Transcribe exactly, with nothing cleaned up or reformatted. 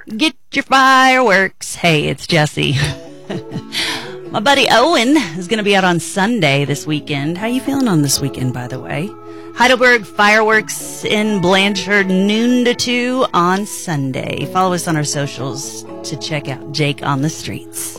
Get your fireworks. Hey, it's Jesse. My buddy Owen is going to be out on Sunday this weekend. How you feeling on this weekend, by the way? Heidelberg Fireworks in Blanchard, noon to two on Sunday. Follow us on our socials to check out Jake on the Streets.